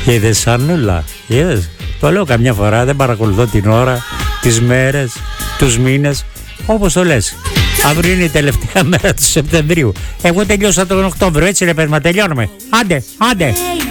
Είδες Σανούλα, είδες. Το λέω καμιά φορά, δεν παρακολουθώ την ώρα, τις μέρες, τους μήνες, όπως το λες. Αύριο είναι η τελευταία μέρα του Σεπτεμβρίου. Εγώ τελειώσα τον Οκτώβριο, έτσι ρε παιδιά, τελειώνουμε. Άντε, άντε.